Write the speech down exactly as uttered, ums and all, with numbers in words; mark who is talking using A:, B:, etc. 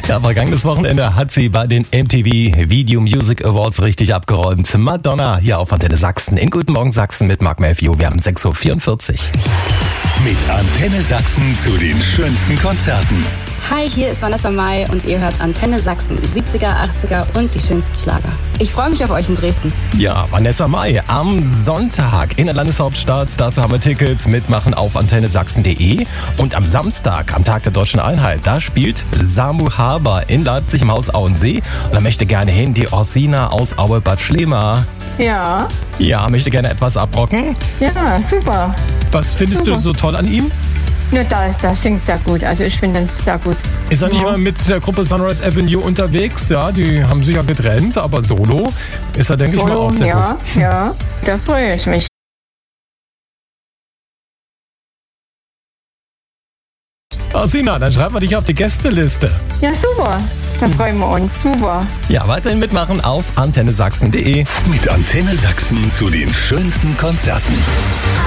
A: Ja, vergangenes Wochenende hat sie bei den M T V Video Music Awards richtig abgeräumt. Madonna hier auf Antenne Sachsen in Guten Morgen Sachsen mit Marc Matthew. Wir haben sechs Uhr vierundvierzig.
B: Mit Antenne Sachsen zu den schönsten Konzerten.
C: Hi, hier ist Vanessa Mai und ihr hört Antenne Sachsen, siebziger, achtziger und die schönsten Schlager. Ich freue mich auf euch in Dresden.
A: Ja, Vanessa Mai am Sonntag in der Landeshauptstadt. Dafür haben wir Tickets. Mitmachen auf antenne sachsen punkt de. Und am Samstag, am Tag der Deutschen Einheit, da spielt Samu Haber in Leipzig im Haus Auensee. Und da möchte gerne hin die Orsina aus Aue-Bad Schlema.
D: Ja.
A: Ja, möchte gerne etwas abrocken.
D: Ja, super.
A: Was findest
D: super.
A: du so toll an ihm?
D: Ja, da, da singt sehr gut. Also ich finde das sehr gut.
A: Ist er nicht
D: ja.
A: mal mit der Gruppe Sunrise Avenue unterwegs? Ja, die haben sich ja getrennt, aber solo ist er, denke ich mir, auch sehr
D: ja,
A: gut.
D: Ja, da freue ich mich.
A: Orsina, dann schreiben wir dich auf die Gästeliste.
D: Ja, super. Dann freuen wir uns. Super.
A: Ja, weiterhin mitmachen auf antenne sachsen punkt de.
B: Mit Antenne Sachsen zu den schönsten Konzerten.